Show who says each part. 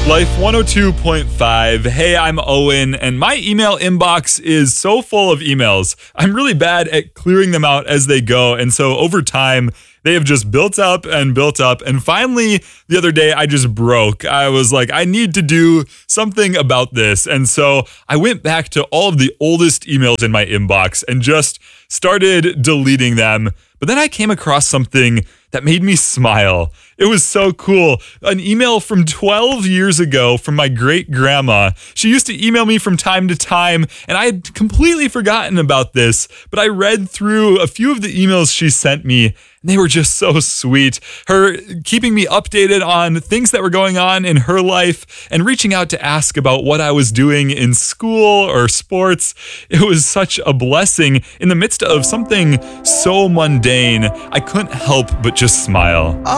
Speaker 1: Life 102.5. Hey, I'm Owen, and my email inbox is so full of emails. I'm really bad at clearing them out as they go, and so over time, they have just built up, and finally, the other day, I just broke. I was like, I need to do something about this, and so I went back to all of the oldest emails in my inbox and just started deleting them. But then I came across something that made me smile. It was so cool. An email from 12 years ago from my great grandma. She used to email me from time to time, and I had completely forgotten about this, but I read through a few of the emails she sent me, and they were just so sweet. Her keeping me updated on things that were going on in her life and reaching out to ask about what I was doing in school or sports. It was such a blessing in the midst of something so mundane. I couldn't help but just smile.